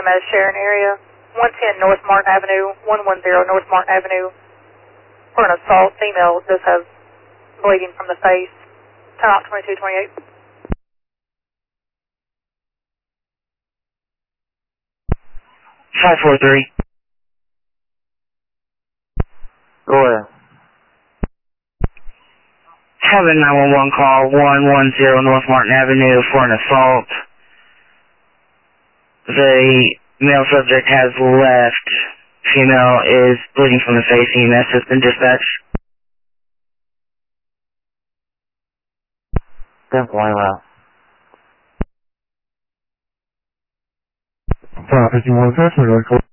EMS Sharon area, 110 North Martin Avenue, 110 North Martin Avenue, for an assault. Female does have bleeding from the face. Turn out 2228. 543. Go ahead. Have a 911 call, 110 North Martin Avenue for an assault. The male subject has left. Female is bleeding from the face. EMS has been dispatched. 10.1 out. 51 passenger,